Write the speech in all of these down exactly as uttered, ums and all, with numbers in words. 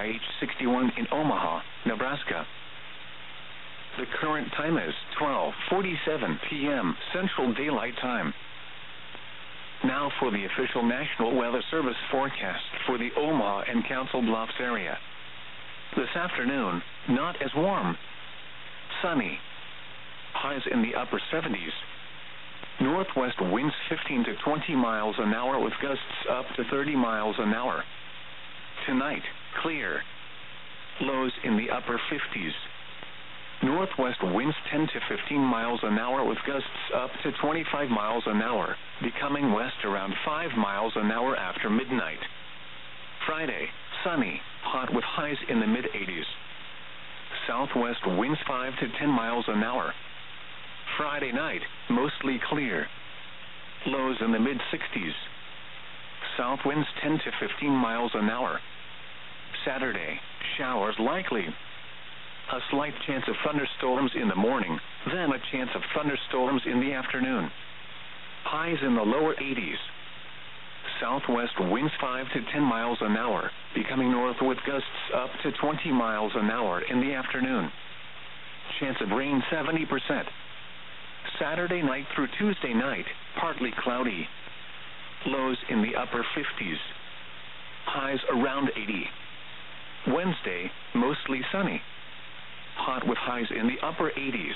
I H sixty-one in Omaha, Nebraska. The current time is twelve forty-seven p m Central Daylight Time. Now for the official National Weather Service forecast for the Omaha and Council Bluffs area. This afternoon, not as warm. Sunny. Highs in the upper seventies. Northwest winds fifteen to twenty miles an hour with gusts up to thirty miles an hour. Tonight, clear. Lows in the upper fifties. Northwest winds ten to fifteen miles an hour with gusts up to twenty-five miles an hour, becoming west around five miles an hour after midnight. Friday, sunny, hot with highs in the mid eighties. Southwest winds five to ten miles an hour. Friday night, mostly clear. Lows in the mid sixties. South winds ten to fifteen miles an hour. Saturday, showers likely. A slight chance of thunderstorms in the morning, then a chance of thunderstorms in the afternoon. Highs in the lower eighties. Southwest winds five to ten miles an hour, becoming north with gusts up to twenty miles an hour in the afternoon. Chance of rain seventy percent. Saturday night through Tuesday night, partly cloudy. Lows in the upper fifties. Highs around eighty. Wednesday, mostly sunny. Hot with highs in the upper eighties.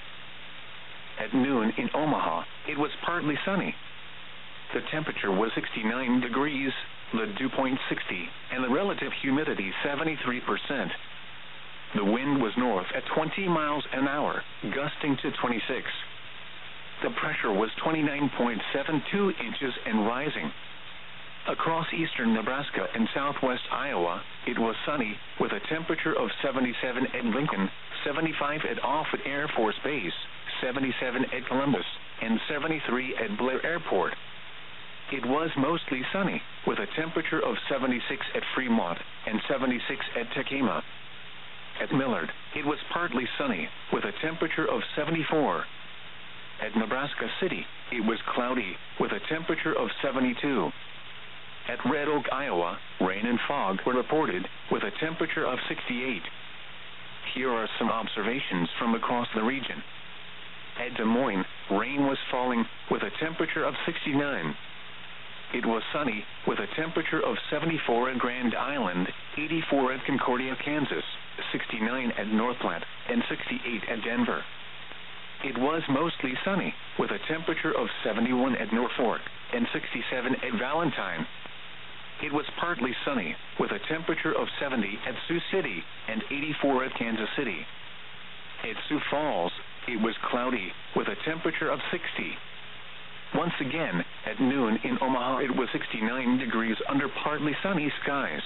At noon in Omaha, it was partly sunny. The temperature was sixty-nine degrees, the dew point sixty, and the relative humidity seventy-three percent. The wind was north at twenty miles an hour, gusting to twenty-six. The pressure was twenty-nine point seven two inches and rising. Across eastern Nebraska and southwest Iowa, it was sunny, with a temperature of seventy-seven at Lincoln, seventy-five at Offutt Air Force Base, seventy-seven at Columbus, and seventy-three at Blair Airport. It was mostly sunny, with a temperature of seventy-six at Fremont and seventy-six at Tekamah. At Millard, it was partly sunny, with a temperature of seventy-four. At Nebraska City, it was cloudy, with a temperature of seventy-two. At Red Oak, Iowa, rain and fog were reported, with a temperature of sixty-eight. Here are some observations from across the region. At Des Moines, rain was falling, with a temperature of sixty-nine. It was sunny, with a temperature of seventy-four at Grand Island, eighty-four at Concordia, Kansas, sixty-nine at North Platte, and sixty-eight at Denver. It was mostly sunny, with a temperature of seventy-one at Norfolk, and sixty-seven at Valentine. It was partly sunny, with a temperature of seventy at Sioux City, and eighty-four at Kansas City. At Sioux Falls, it was cloudy, with a temperature of sixty. Once again, at noon in Omaha, it was sixty-nine degrees under partly sunny skies.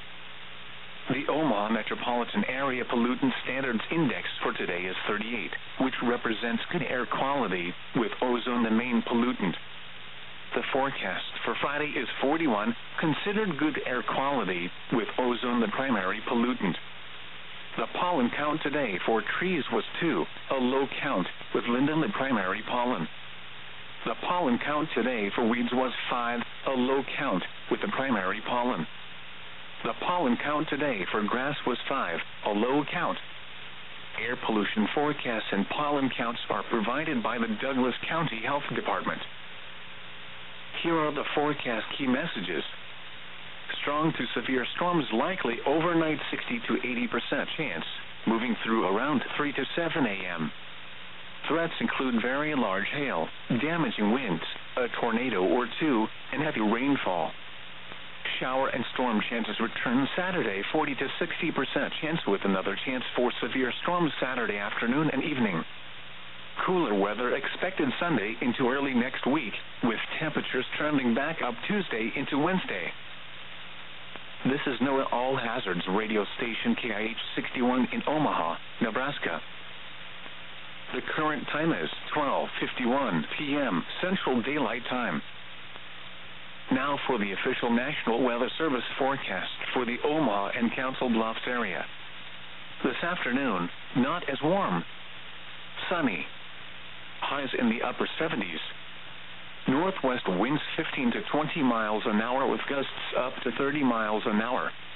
The Omaha Metropolitan Area Pollutant Standards Index for today is thirty-eight, which represents good air quality, with ozone the main pollutant. The forecast for Friday is forty-one, considered good air quality, with ozone the primary pollutant. The pollen count today for trees was two, a low count, with linden the primary pollen. The pollen count today for weeds was five, a low count, with the primary pollen. The pollen count today for grass was five, a low count. Air pollution forecasts and pollen counts are provided by the Douglas County Health Department. Here are the forecast key messages. Strong to severe storms likely overnight, sixty to eighty percent chance, moving through around three to seven a m Threats include very large hail, damaging winds, a tornado or two, and heavy rainfall. Shower and storm chances return Saturday, forty to sixty percent chance, with another chance for severe storms Saturday afternoon and evening. Cooler weather expected Sunday into early next week, with temperatures trending back up Tuesday into Wednesday. This is NOAA All Hazards radio station K I H sixty-one in Omaha, Nebraska. The current time is twelve fifty-one p m Central Daylight Time. Now for the official National Weather Service forecast for the Omaha and Council Bluffs area. This afternoon, not as warm. Sunny. Highs in the upper seventies. Northwest winds fifteen to twenty miles an hour with gusts up to thirty miles an hour.